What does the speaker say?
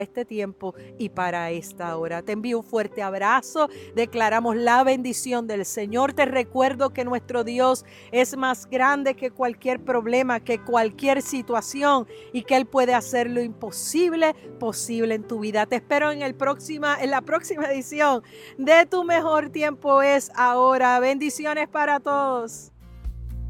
este tiempo y para esta hora. Te envío un fuerte abrazo, declaramos la bendición del Señor. Te recuerdo que nuestro Dios es más grande que cualquier problema, que cualquier situación, y que Él puede hacer lo imposible posible en tu vida. Te espero en la próxima edición de Tu Mejor Tiempo es Ahora. Bendiciones para todos.